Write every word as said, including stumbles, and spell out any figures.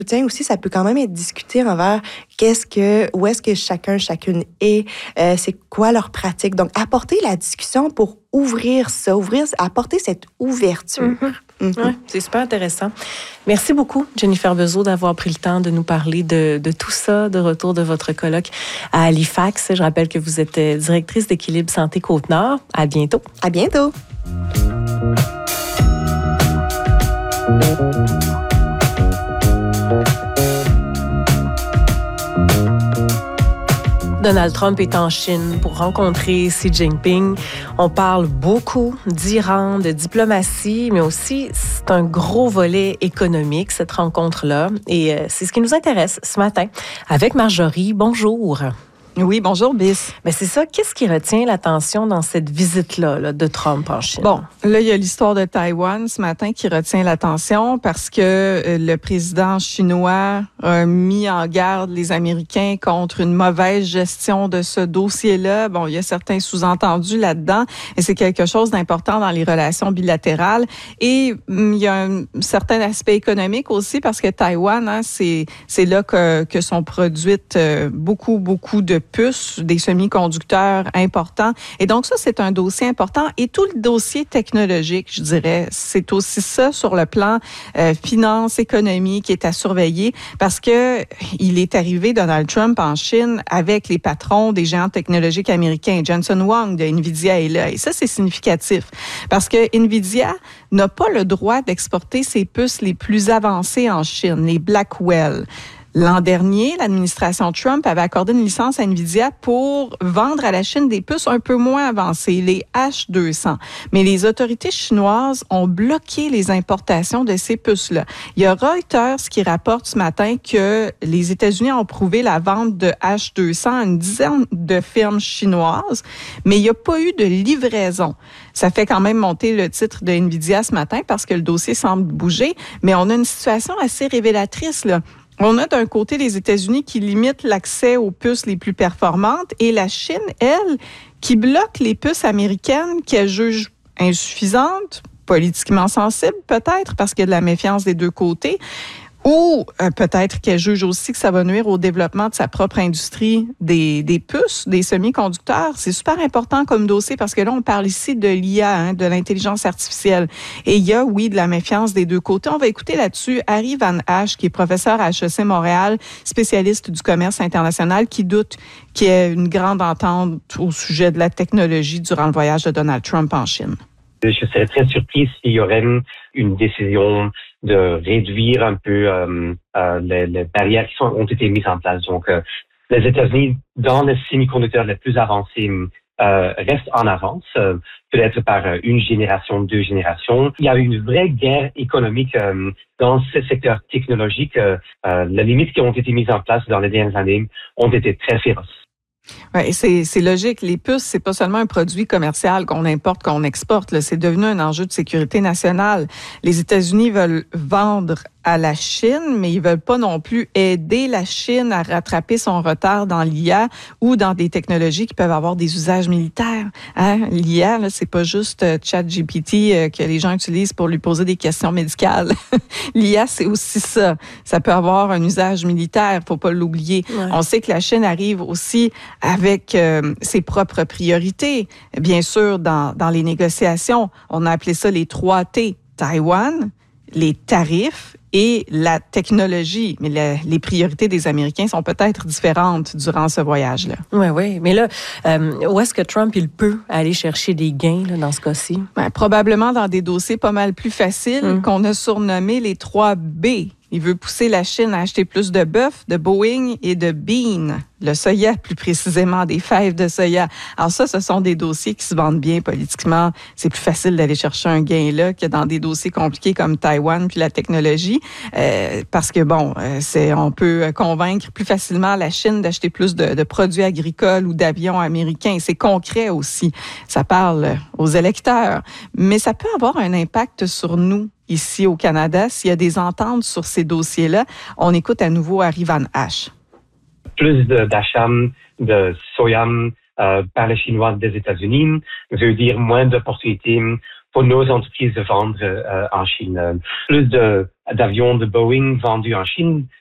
Tiens, aussi, ça peut quand même être discuté envers qu'est-ce que, où est-ce que chacun, chacune est, euh, c'est quoi leur pratique. Donc, apporter la discussion pour ouvrir ça, ouvrir, apporter cette ouverture. Mm-hmm. Mm-hmm. Ouais, c'est super intéressant. Merci beaucoup, Jennifer Bezeau, d'avoir pris le temps de nous parler de, de tout ça, de retour de votre colloque à Halifax. Je rappelle que vous êtes directrice d'Équilibre Santé Côte-Nord. À bientôt. À bientôt. Donald Trump est en Chine pour rencontrer Xi Jinping. On parle beaucoup d'Iran, de diplomatie, mais aussi c'est un gros volet économique, cette rencontre-là. Et c'est ce qui nous intéresse ce matin avec Marjorie. Bonjour. Oui, bonjour, Bis. Ben c'est ça. Qu'est-ce qui retient l'attention dans cette visite-là là, de Trump en Chine? Bon, là, il y a l'histoire de Taïwan ce matin qui retient l'attention parce que euh, le président chinois a mis en garde les Américains contre une mauvaise gestion de ce dossier-là. Bon, il y a certains sous-entendus là-dedans et c'est quelque chose d'important dans les relations bilatérales. Et hum, il y a un certain aspect économique aussi parce que Taïwan, hein, c'est, c'est là que, que sont produites euh, beaucoup, beaucoup de puces, des semi-conducteurs importants. Et donc ça, c'est un dossier important. Et tout le dossier technologique, je dirais, c'est aussi ça sur le plan euh, finance, économie qui est à surveiller parce que il est arrivé, Donald Trump, en Chine avec les patrons des géants technologiques américains. Jensen Huang de NVIDIA est là. Et ça, c'est significatif parce que NVIDIA n'a pas le droit d'exporter ses puces les plus avancées en Chine, les Blackwell. L'an dernier, l'administration Trump avait accordé une licence à NVIDIA pour vendre à la Chine des puces un peu moins avancées, les H deux cents. Mais les autorités chinoises ont bloqué les importations de ces puces-là. Il y a Reuters qui rapporte ce matin que les États-Unis ont prouvé la vente de H deux cents à une dizaine de firmes chinoises, mais il n'y a pas eu de livraison. Ça fait quand même monter le titre de NVIDIA ce matin parce que le dossier semble bouger, mais on a une situation assez révélatrice, là. On a d'un côté les États-Unis qui limitent l'accès aux puces les plus performantes et la Chine, elle, qui bloque les puces américaines qu'elle juge insuffisantes, politiquement sensibles peut-être, parce qu'il y a de la méfiance des deux côtés. Ou euh, peut-être qu'elle juge aussi que ça va nuire au développement de sa propre industrie des, des puces, des semi-conducteurs. C'est super important comme dossier parce que là, on parle ici de l'I A, hein, de l'intelligence artificielle. Et il y a, oui, de la méfiance des deux côtés. On va écouter là-dessus Harry Van Hache, qui est professeur à H E C Montréal, spécialiste du commerce international, qui doute qu'il y ait une grande entente au sujet de la technologie durant le voyage de Donald Trump en Chine. Je serais très surprise s'il y aurait une décision de réduire un peu euh, euh, les, les barrières qui sont, ont été mises en place. Donc, euh, les États-Unis, dans les semi-conducteurs les plus avancés, euh, restent en avance, euh, peut-être par une génération, deux générations. Il y a une vraie guerre économique euh, dans ce secteur technologique. Euh, euh, les limites qui ont été mises en place dans les dernières années ont été très féroces. Ouais, c'est, c'est logique. Les puces, c'est pas seulement un produit commercial qu'on importe, qu'on exporte. Là. C'est devenu un enjeu de sécurité nationale. Les États-Unis veulent vendre à la Chine, mais ils veulent pas non plus aider la Chine à rattraper son retard dans l'I A ou dans des technologies qui peuvent avoir des usages militaires. Hein? L'I A, là, c'est pas juste euh, ChatGPT euh, que les gens utilisent pour lui poser des questions médicales. L'I A, c'est aussi ça. Ça peut avoir un usage militaire, faut pas l'oublier. Ouais. On sait que la Chine arrive aussi avec euh, ses propres priorités. Bien sûr, dans, dans les négociations, on a appelé ça les trois T. Taïwan, les tarifs et la technologie. Mais la, les priorités des Américains sont peut-être différentes durant ce voyage-là. Oui, oui. Mais là, euh, où est-ce que Trump, il peut aller chercher des gains là, dans ce cas-ci? Ben, probablement dans des dossiers pas mal plus faciles hum. qu'on a surnommés les trois B. Il veut pousser la Chine à acheter plus de bœuf, de Boeing et de bean, le soya plus précisément, des fèves de soya. Alors ça, ce sont des dossiers qui se vendent bien politiquement. C'est plus facile d'aller chercher un gain là que dans des dossiers compliqués comme Taïwan puis la technologie, euh, parce que bon, euh, c'est on peut convaincre plus facilement la Chine d'acheter plus de, de produits agricoles ou d'avions américains. C'est concret aussi. Ça parle aux électeurs, mais ça peut avoir un impact sur nous. Ici au Canada, s'il y a des ententes sur ces dossiers-là, on écoute à nouveau Harry Van Hache. Plus de, d'achats de soya euh, par les Chinois des États-Unis veut dire moins d'opportunités pour nos entreprises de vendre euh, en Chine. Plus de d'avions de Boeing vendus en Chine